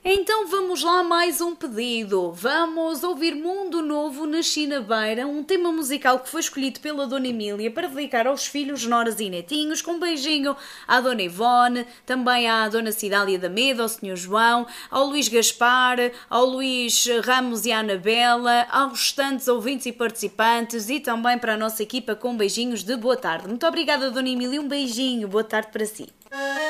Então vamos lá, mais um pedido. Vamos ouvir Mundo Novo na China Beira, um tema musical que foi escolhido pela Dona Emília para dedicar aos filhos, noras e netinhos, com um beijinho à Dona Ivone, também à Dona Cidália da Meda, ao Senhor João, ao Luís Gaspar, ao Luís Ramos e à Anabela, aos restantes ouvintes e participantes e também para a nossa equipa com beijinhos de boa tarde. Muito obrigada, Dona Emília, um beijinho, boa tarde para si.